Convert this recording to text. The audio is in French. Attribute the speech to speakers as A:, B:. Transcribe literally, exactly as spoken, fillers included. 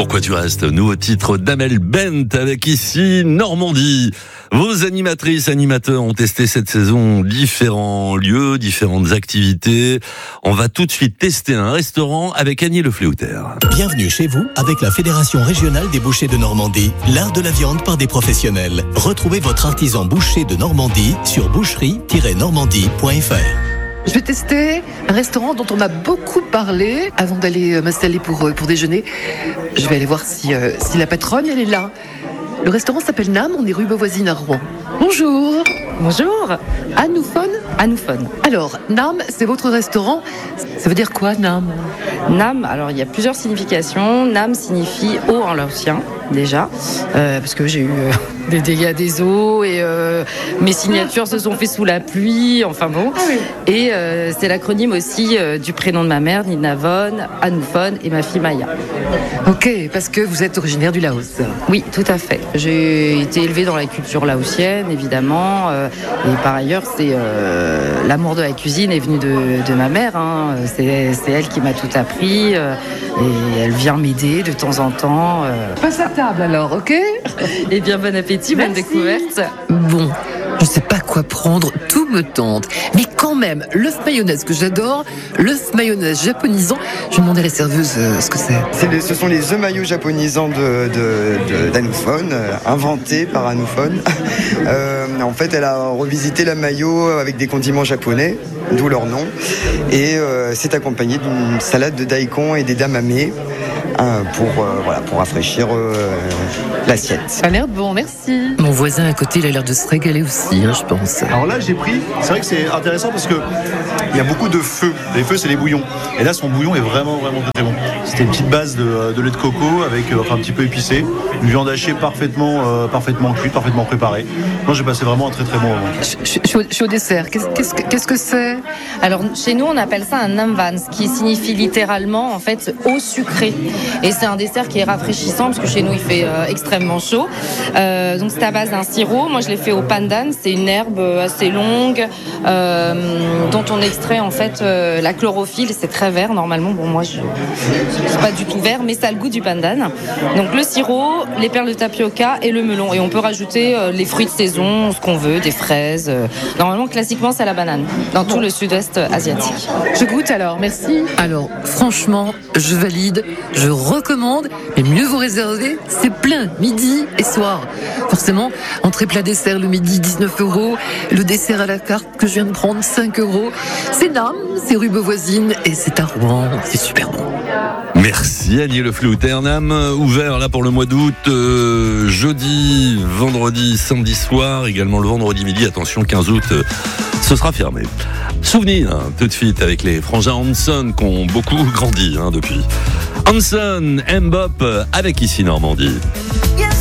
A: Pourquoi tu restes? Nouveau titre d'Amel Bent avec ici Normandie. Vos animatrices, animateurs ont testé cette saison différents lieux, différentes activités. On va tout de suite tester un restaurant avec Annie Le Fléauter.
B: Bienvenue chez vous avec la Fédération Régionale des Bouchers de Normandie, l'art de la viande par des professionnels. Retrouvez votre artisan boucher de Normandie sur boucherie tiret normandie point f r.
C: Je vais tester un restaurant dont on a beaucoup parlé avant d'aller m'installer pour, pour déjeuner. Je vais aller voir si, euh, si la patronne, elle est là. Le restaurant s'appelle Nam, on est rue Beauvoisine à Rouen. Bonjour.
D: Bonjour.
C: Anoufone
D: Anoufone.
C: Alors, Nam, c'est votre restaurant. Ça veut dire quoi, Nam?
D: Nam, alors il y a plusieurs significations. Nam signifie eau en laotien, déjà, euh, parce que j'ai eu euh, des dégâts des eaux et euh, mes signatures se sont faites sous la pluie, enfin bon.
C: Ah oui.
D: Et euh, c'est l'acronyme aussi euh, du prénom de ma mère, Nina Von, Anoufone et ma fille Maya.
C: Ok, parce que vous êtes originaire du Laos.
D: Oui, tout à fait. J'ai été élevée dans la culture laotienne, évidemment, euh, et par ailleurs, c'est euh, l'amour de la cuisine est venu de, de ma mère. Hein. C'est, c'est elle qui m'a tout appris, euh, et elle vient m'aider de temps en temps. Euh.
C: Passe à table alors, ok?
D: Eh bien, bon appétit, bonne
C: Merci.
D: découverte.
C: Bon, je sais pas quoi prendre, tout me tente. Mais quand même, l'œuf mayonnaise que j'adore, l'œuf mayonnaise japonisant, je demandais à la serveuse euh, ce que c'est.
E: C'est les- ce sont les œufs mayo japonisants de, de, de- d'Anoufone, euh, inventés par Anoufone. Euh, en fait, elle a revisité la mayo avec des condiments japonais, d'où leur nom. Et euh, c'est accompagné d'une salade de daikon et des damamés euh, pour, euh, voilà, pour rafraîchir euh, l'assiette.
C: Ça a l'air bon, merci. Mon voisin à côté, il a l'air de se régaler aussi, hein, je pense.
F: Alors là, j'ai pris, c'est vrai que c'est intéressant parce que il y a beaucoup de feu. Les feux, c'est les bouillons. Et là, son bouillon est vraiment, vraiment très bon. C'était une petite base de, de lait de coco avec, euh, enfin, un petit peu épicé, une viande hachée parfaitement, euh, parfaitement cuite, parfaitement préparée. Moi, j'ai passé vraiment un très, très bon moment.
C: Je, je- je suis au- je suis au dessert. Qu'est-ce, qu'est-ce que, qu'est-ce que c'est?
D: Alors, chez nous, on appelle ça un namvan, ce qui signifie littéralement, en fait, eau sucrée. Et c'est un dessert qui est rafraîchissant, parce que chez nous, il fait euh, extrêmement chaud. Euh, donc, c'est à base d'un sirop. Moi, je l'ai fait au pandan. C'est une herbe assez longue, euh, dont on extrait, en fait, euh, la chlorophylle. C'est très vert, normalement. Bon, moi, je c'est pas du tout vert, mais ça a le goût du pandan. Donc, le sirop, les perles de tapioca et le melon. Et on peut rajouter euh, les fruits de saison, ce qu'on veut, des fraises. euh. Normalement, classiquement, c'est la banane, dans tout le sud-est asiatique.
C: Je goûte alors, merci. Alors, franchement, je valide, je recommande, mais mieux vous réserver, c'est plein, midi et soir. Forcément, entrée plat dessert le midi, dix-neuf euros, le dessert à la carte que je viens de prendre, cinq euros. C'est Nam, c'est rue Beauvoisine et c'est à Rouen, c'est super bon.
A: Merci Annie Le Fléauter. Nam, ouvert là pour le mois d'août, euh, jeudi, vendredi, samedi soir, également le vendredi midi. Attention, quinze août, euh, ce sera fermé. Souvenir, hein, tout de suite, avec les frangins Hanson qui ont beaucoup grandi hein, depuis. Hanson, Mbop, avec ici Normandie.